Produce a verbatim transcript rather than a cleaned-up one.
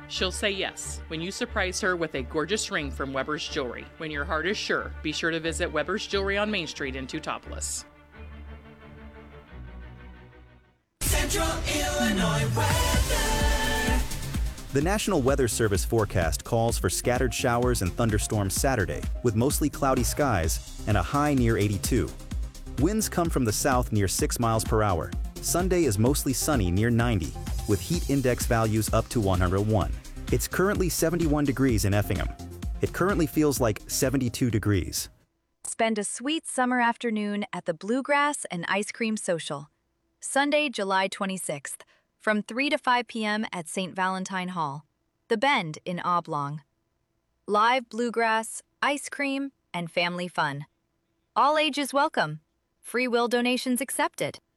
She'll say yes when you surprise her with a gorgeous ring from Weber's Jewelry. When your heart is sure, be sure to visit Weber's Jewelry on Main Street in Teutopolis. Central Illinois weather. The National Weather Service forecast calls for scattered showers and thunderstorms Saturday, with mostly cloudy skies and a high near eighty-two. Winds come from the south near six miles per hour. Sunday is mostly sunny near ninety, with heat index values up to one hundred one. It's currently seventy-one degrees in Effingham. It currently feels like seventy-two degrees. Spend a sweet summer afternoon at the Bluegrass and Ice Cream Social. Sunday, July twenty-sixth, from three to five p m at Saint Valentine Hall, The Bend in Oblong. Live bluegrass, ice cream, and family fun. All ages welcome. Free will donations accepted.